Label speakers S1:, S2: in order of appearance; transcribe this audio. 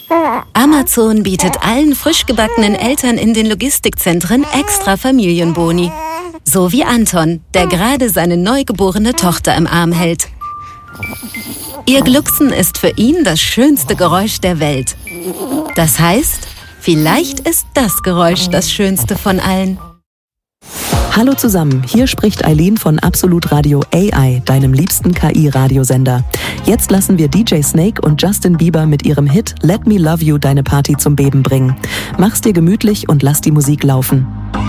S1: Amazon bietet allen frisch gebackenen Eltern in den Logistikzentren extra Familienboni. So wie Anton, der gerade seine neugeborene Tochter im Arm hält. Ihr Glucksen ist für ihn das schönste Geräusch der Welt. Das heißt, vielleicht ist das Geräusch das schönste von allen.
S2: Hallo zusammen, hier spricht Eileen von Absolut Radio AI, deinem liebsten KI-Radiosender. Jetzt lassen wir DJ Snake und Justin Bieber mit ihrem Hit Let Me Love You deine Party zum Beben bringen. Mach's dir gemütlich und lass die Musik laufen.